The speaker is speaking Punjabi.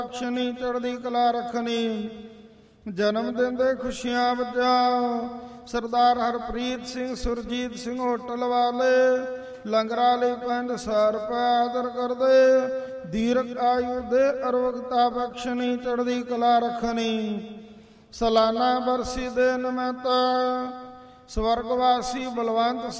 ਬਖਸ਼ਣੀ ਚੜ੍ਹਦੀ ਕਲਾ ਰੱਖਣੀ। ਜਨਮ ਦਿਨ ਦੇ ਖੁਸ਼ੀਆਂ ਵਜਾਓ ਸਰਦਾਰ ਹਰਪ੍ਰੀਤ ਸਿੰਘ ਸੁਰਜੀਤ ਸਿੰਘ ਹੋਟਲ ਵਾਲੇ ਲੰਗਰਾਂ ਲਈ 500 ਰੁਪਏ ਆਦਰ ਕਰਦੇ। ਦੀਰਘ ਆਯੂ ਦੇ ਅਰੋਗਤਾ ਬਖਸ਼ਣੀ ਚੜ੍ਹਦੀ ਕਲਾ ਰੱਖਣੀ। ਸਾਲਾਨਾ ਬਰਸੀ ਦੇ ਨਿਮਿਤ ਸਵਰਗਵਾਸੀ ਬਲਵੰਤ